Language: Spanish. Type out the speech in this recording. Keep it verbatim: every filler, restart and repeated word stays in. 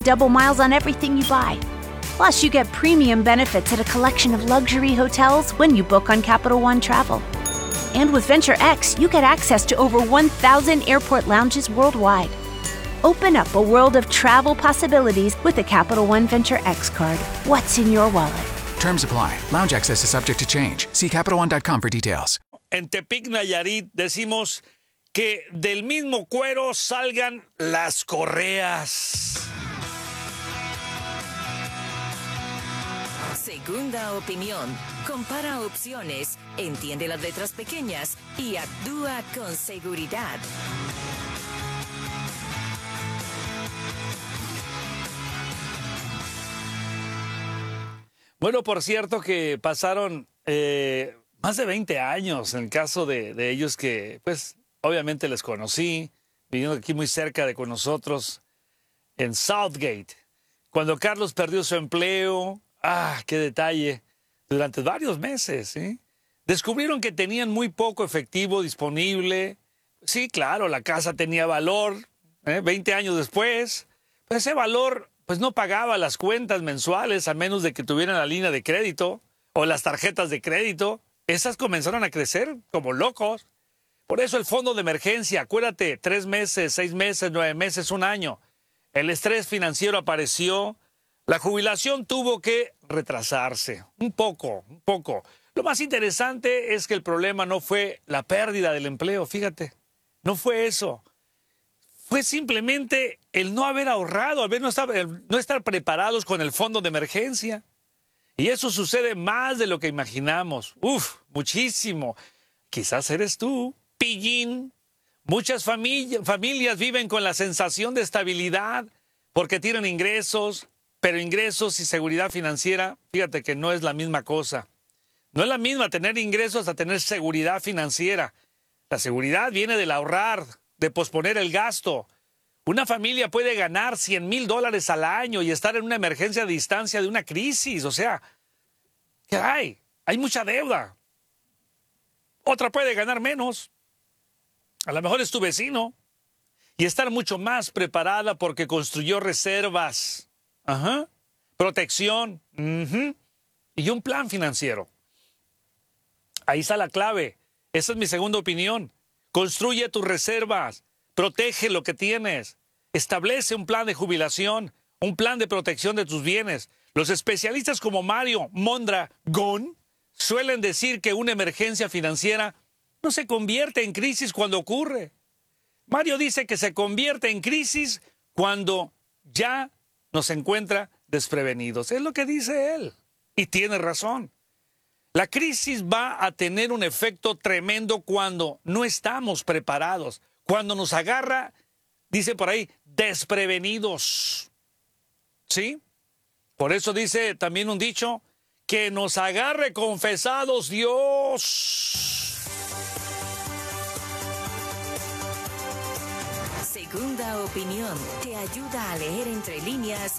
double miles on everything you buy. Plus, you get premium benefits at a collection of luxury hotels when you book on Capital One Travel. And with Venture X, you get access to over one thousand airport lounges worldwide. Open up a world of travel possibilities with the Capital One Venture X card. What's in your wallet? Terms apply. Lounge access is subject to change. See Capital One dot com for details. En Tepic, Nayarit, decimos que del mismo cuero salgan las correas. Segunda opinión. Compara opciones, entiende las letras pequeñas y actúa con seguridad. Bueno, por cierto que pasaron eh, más de veinte años en el caso de, de ellos que, pues, obviamente les conocí, viviendo aquí muy cerca de con nosotros, en Southgate. Cuando Carlos perdió su empleo, ah, qué detalle, durante varios meses, ¿sí? Descubrieron que tenían muy poco efectivo disponible. Sí, claro, la casa tenía valor, ¿eh? veinte años después, pero ese valor pues no pagaba las cuentas mensuales a menos de que tuvieran la línea de crédito o las tarjetas de crédito. Esas comenzaron a crecer como locos. Por eso el fondo de emergencia, acuérdate, tres meses, seis meses, nueve meses, un año. El estrés financiero apareció. La jubilación tuvo que retrasarse un poco, un poco. Lo más interesante es que el problema no fue la pérdida del empleo, fíjate. No fue eso. Fue simplemente el no haber ahorrado, el no estar, el no estar preparados con el fondo de emergencia. Y eso sucede más de lo que imaginamos. Uf, muchísimo. Quizás eres tú, pillín. Muchas familias, familias viven con la sensación de estabilidad porque tienen ingresos, pero ingresos y seguridad financiera, fíjate que no es la misma cosa. No es la misma tener ingresos a tener seguridad financiera. La seguridad viene del ahorrar, de posponer el gasto. Una familia puede ganar cien mil dólares al año y estar en una emergencia a distancia de una crisis. O sea, ¿qué hay? Hay mucha deuda. Otra puede ganar menos. A lo mejor es tu vecino. Y estar mucho más preparada porque construyó reservas. Ajá. Protección. Uh-huh. Y un plan financiero. Ahí está la clave. Esa es mi segunda opinión. Construye tus reservas, protege lo que tienes, establece un plan de jubilación, un plan de protección de tus bienes. Los especialistas como Mario Mondragón suelen decir que una emergencia financiera no se convierte en crisis cuando ocurre. Mario dice que se convierte en crisis cuando ya nos encuentra desprevenidos. Es lo que dice él. Y tiene razón. La crisis va a tener un efecto tremendo cuando no estamos preparados, cuando nos agarra, dice por ahí, desprevenidos. ¿Sí? Por eso dice también un dicho, que nos agarre confesados Dios. Segunda opinión te ayuda a leer entre líneas